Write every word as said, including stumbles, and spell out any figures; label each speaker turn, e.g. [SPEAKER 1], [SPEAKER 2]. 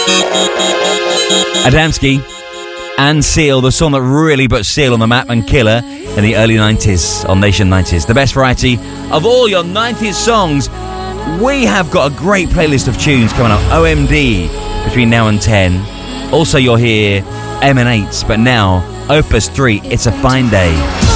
[SPEAKER 1] Adamski and Seal, the song that really put Seal on the map and Killer in the early nineties on Nation nineties. The best variety of all your nineties songs. We have got a great playlist of tunes coming up. O M D between now and ten. Also, you'll hear Emanates, but now Opus three, It's a Fine Day.